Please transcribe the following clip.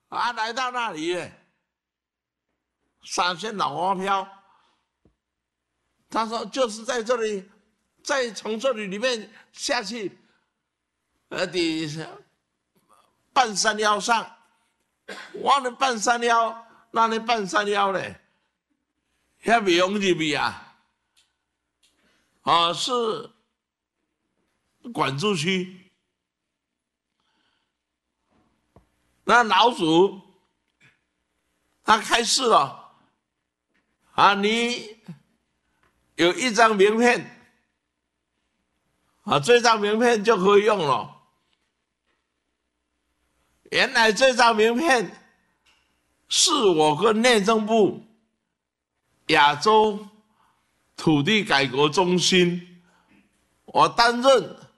啊，来到那里呢，3仙老花飘，他说就是在这里，再从这里面下去，半山腰上，我的半山腰，那里半山腰呢，遐袂用入去啊，是管制区。那老鼠他开示了，你有1张名片，这张名片就可以用了。原来这张名片是我跟内政部亚洲土地改革中心，我担任